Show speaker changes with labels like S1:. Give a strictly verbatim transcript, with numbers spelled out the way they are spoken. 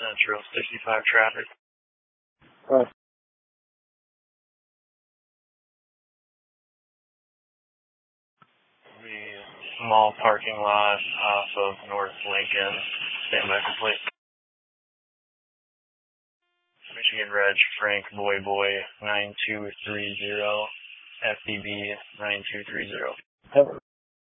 S1: Central sixty-five traffic.
S2: Uh,
S1: The small parking lot off of North Lincoln. Standby complete. Michigan Reg Frank Boy Boy nine two three zero, F D B nine two three zero.
S2: have